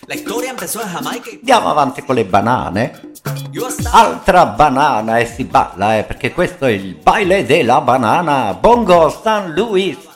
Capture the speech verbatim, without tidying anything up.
La historia empezó en Jamaica. Andiamo avanti con le banane. Altra banana e si balla, eh, perché questo è il baile della banana. Bongo San Luis.